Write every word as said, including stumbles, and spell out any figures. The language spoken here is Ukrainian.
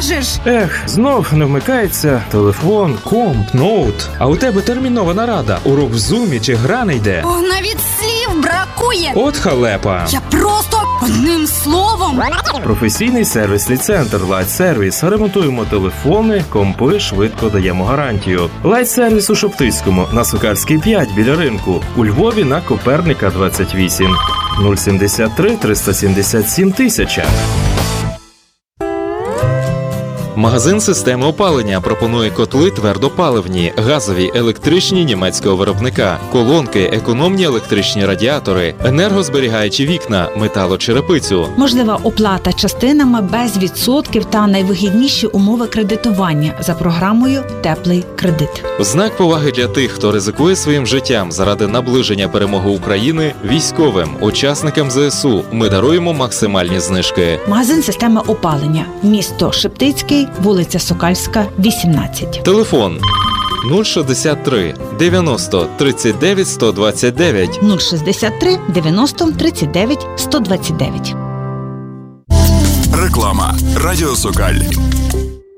можеш? Ех, знов не вмикається телефон, комп, ноут. А у тебе термінова нарада, урок в зумі чи гра не йде. О, навіть слів бракує. От халепа. Я просто одним словом. Професійний сервісний центр Light Service. Ремонтуємо телефони, компи, швидко даємо гарантію. Light Service у Шоптицькому, на Сокальській п'ять біля ринку. У Львові на Коперника двадцять вісім. нуль сімдесят три триста сімдесят сім тисяча. Магазин системи опалення пропонує котли твердопаливні, газові, електричні німецького виробника, колонки, економні електричні радіатори, енергозберігаючі вікна, металочерепицю. Можлива оплата частинами без відсотків та найвигідніші умови кредитування за програмою «Теплий кредит». В знак поваги для тих, хто ризикує своїм життям заради наближення перемоги України, військовим, учасникам ЗСУ ми даруємо максимальні знижки. Магазин системи опалення. Місто Шептицький, вулиця Сокальська, вісімнадцять. Телефон нуль шістдесят три дев'яносто тридцять дев'ять сто двадцять дев'ять. нуль шістдесят три дев'яносто тридцять дев'ять сто двадцять дев'ять. Реклама. Радіо Сокаль.